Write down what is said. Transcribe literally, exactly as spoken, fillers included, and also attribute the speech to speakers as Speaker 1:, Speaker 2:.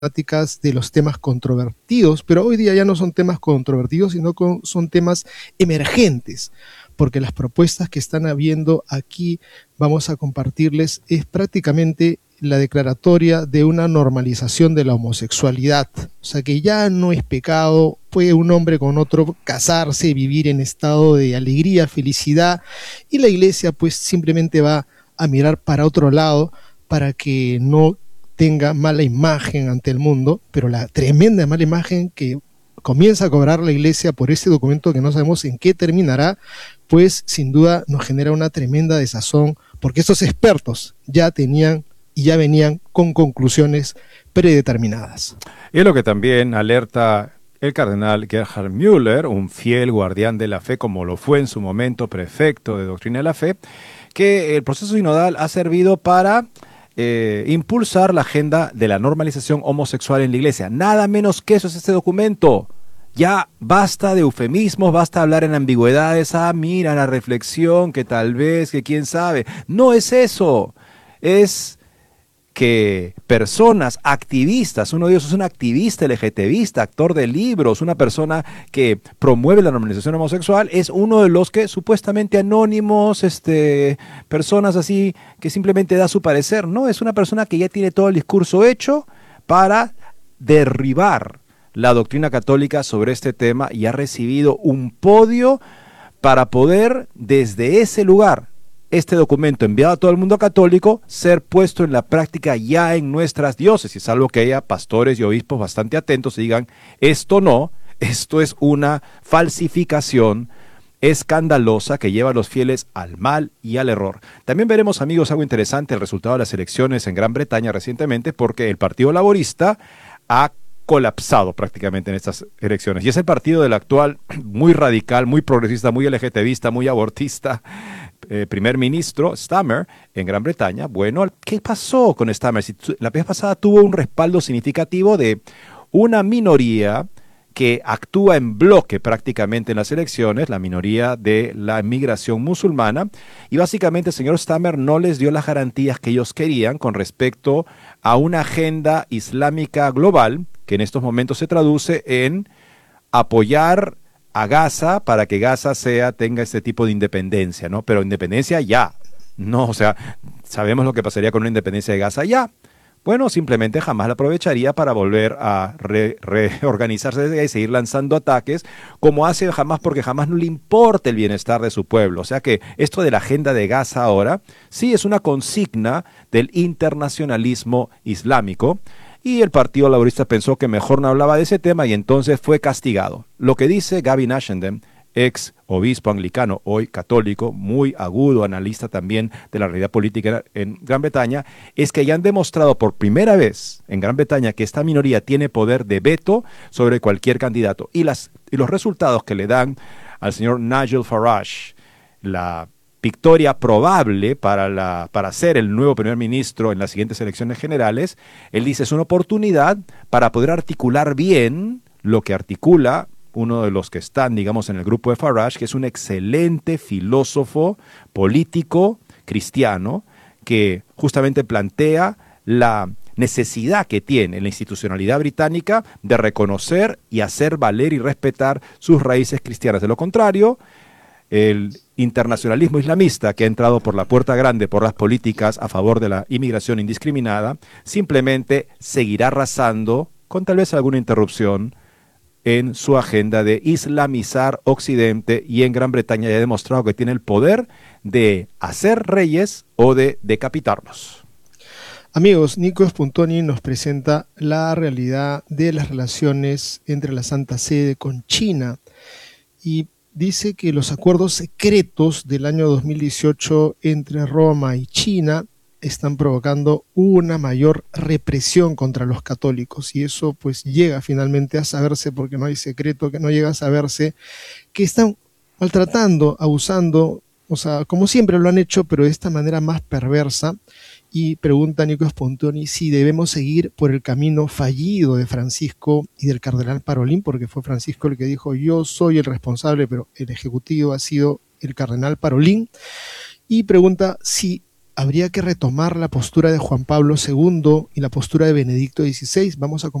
Speaker 1: de los temas controvertidos, pero hoy día ya no son temas controvertidos, sino con, son temas emergentes, porque las propuestas que están habiendo aquí, vamos a compartirles, es prácticamente la declaratoria de una normalización de la homosexualidad, o sea que ya no es pecado, puede un hombre con otro casarse, vivir en estado de alegría, felicidad, y la iglesia pues simplemente va a mirar para otro lado para que no tenga mala imagen ante el mundo, pero la tremenda mala imagen que comienza a cobrar la iglesia por este documento que no sabemos en qué terminará, pues sin duda nos genera una tremenda desazón, porque estos expertos ya tenían y ya venían con conclusiones predeterminadas.
Speaker 2: Y lo que también alerta el cardenal Gerhard Müller, un fiel guardián de la fe, como lo fue en su momento prefecto de Doctrina de la Fe, que el proceso sinodal ha servido para Eh, impulsar la agenda de la normalización homosexual en la iglesia. Nada menos que eso es este documento. Ya basta de eufemismos, basta hablar en ambigüedades. Ah, mira la reflexión, que tal vez, que quién sabe. No es eso. Es que personas activistas, uno de ellos es un activista LGTBista, actor de libros, una persona que promueve la normalización homosexual, es uno de los que supuestamente anónimos, este, personas así que simplemente da su parecer. No, es una persona que ya tiene todo el discurso hecho para derribar la doctrina católica sobre este tema y ha recibido un podio para poder desde ese lugar, este documento enviado a todo el mundo católico, ser puesto en la práctica ya en nuestras diócesis, salvo que haya pastores y obispos bastante atentos y digan, esto no, esto es una falsificación escandalosa que lleva a los fieles al mal y al error. También veremos, amigos, algo interesante, el resultado de las elecciones en Gran Bretaña recientemente, porque el Partido Laborista ha colapsado prácticamente en estas elecciones. Y es el partido del actual muy radical, muy progresista, muy LGTBista, muy abortista, eh, primer ministro Starmer en Gran Bretaña. Bueno, ¿qué pasó con Starmer? Si la vez pasada tuvo un respaldo significativo de una minoría que actúa en bloque prácticamente en las elecciones, la minoría de la inmigración musulmana, y básicamente el señor Starmer no les dio las garantías que ellos querían con respecto a una agenda islámica global, que en estos momentos se traduce en apoyar a Gaza para que Gaza sea, tenga este tipo de independencia, ¿no? Pero independencia ya, no, o sea, sabemos lo que pasaría con una independencia de Gaza ya. Bueno, simplemente jamás la aprovecharía para volver a re, reorganizarse desde ahí y seguir lanzando ataques, como hace jamás, porque jamás no le importa el bienestar de su pueblo. O sea que esto de la agenda de Gaza ahora, sí es una consigna del internacionalismo islámico, y el Partido Laborista pensó que mejor no hablaba de ese tema y entonces fue castigado. Lo que dice Gavin Ashenden, ex obispo anglicano, hoy católico, muy agudo, analista también de la realidad política en Gran Bretaña, es que ya han demostrado por primera vez en Gran Bretaña que esta minoría tiene poder de veto sobre cualquier candidato. Y, las, y los resultados que le dan al señor Nigel Farage, la victoria probable para, la, para ser el nuevo primer ministro en las siguientes elecciones generales, él dice es una oportunidad para poder articular bien lo que articula uno de los que están, digamos, en el grupo de Farage, que es un excelente filósofo político cristiano que justamente plantea la necesidad que tiene la institucionalidad británica de reconocer y hacer valer y respetar sus raíces cristianas. De lo contrario, el internacionalismo islamista que ha entrado por la puerta grande por las políticas a favor de la inmigración indiscriminada, simplemente seguirá arrasando, con tal vez alguna interrupción, en su agenda de islamizar Occidente, y en Gran Bretaña ya ha demostrado que tiene el poder de hacer reyes o de decapitarlos.
Speaker 1: Amigos, Nico Spuntoni nos presenta la realidad de las relaciones entre la Santa Sede con China y dice que los acuerdos secretos del año dos mil dieciocho entre Roma y China están provocando una mayor represión contra los católicos, y eso pues llega finalmente a saberse, porque no hay secreto que no llega a saberse, que están maltratando, abusando, o sea, como siempre lo han hecho, pero de esta manera más perversa. Y pregunta Nico Spuntoni si debemos seguir por el camino fallido de Francisco y del cardenal Parolin, porque fue Francisco el que dijo yo soy el responsable, pero el ejecutivo ha sido el cardenal Parolin. Y pregunta si habría que retomar la postura de Juan Pablo segundo y la postura de Benedicto dieciséis. Vamos a